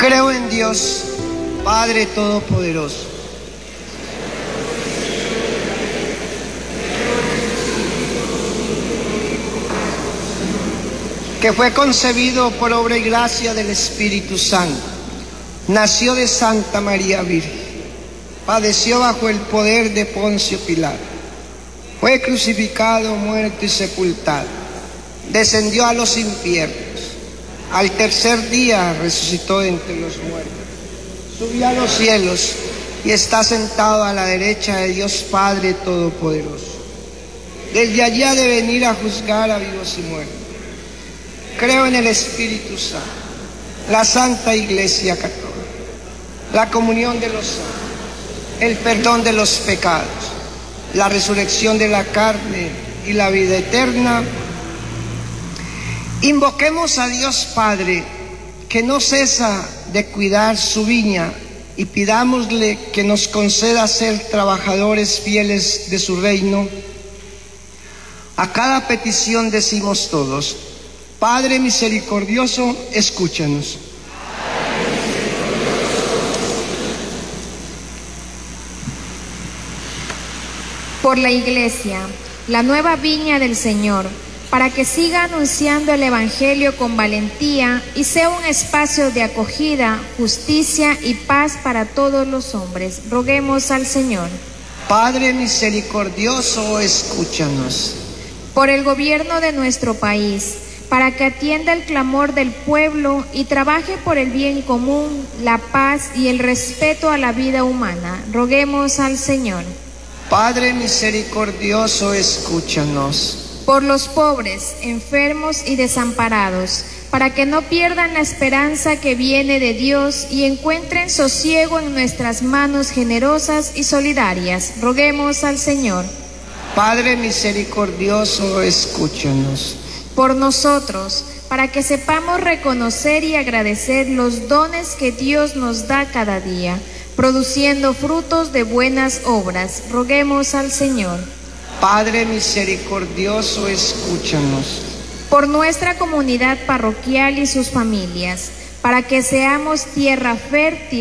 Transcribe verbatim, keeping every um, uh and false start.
Creo en Dios, Padre Todopoderoso, que fue concebido por obra y gracia del Espíritu Santo, nació de Santa María Virgen, padeció bajo el poder de Poncio Pilato, fue crucificado, muerto y sepultado, descendió a los infiernos, al tercer día resucitó de entre los muertos, subió a los cielos y está sentado a la derecha de Dios Padre Todopoderoso. Desde allí ha de venir a juzgar a vivos y muertos. Creo en el Espíritu Santo, la Santa Iglesia Católica, la comunión de los santos, el perdón de los pecados, la resurrección de la carne y la vida eterna. Invoquemos a Dios Padre, que no cesa de cuidar su viña, y pidámosle que nos conceda ser trabajadores fieles de su reino. A cada petición decimos todos: Padre misericordioso, escúchanos. Por la Iglesia, la nueva viña del Señor, para que siga anunciando el Evangelio con valentía y sea un espacio de acogida, justicia y paz para todos los hombres. Roguemos al Señor. Padre misericordioso, escúchanos. Por el gobierno de nuestro país, para que atienda el clamor del pueblo y trabaje por el bien común, la paz y el respeto a la vida humana. Roguemos al Señor. Padre misericordioso, escúchanos. Por los pobres, enfermos y desamparados, para que no pierdan la esperanza que viene de Dios y encuentren sosiego en nuestras manos generosas y solidarias. Roguemos al Señor. Padre misericordioso, escúchanos. Por nosotros, para que sepamos reconocer y agradecer los dones que Dios nos da cada día, produciendo frutos de buenas obras. Roguemos al Señor. Padre misericordioso, escúchanos. Por nuestra comunidad parroquial y sus familias, para que seamos tierra fértil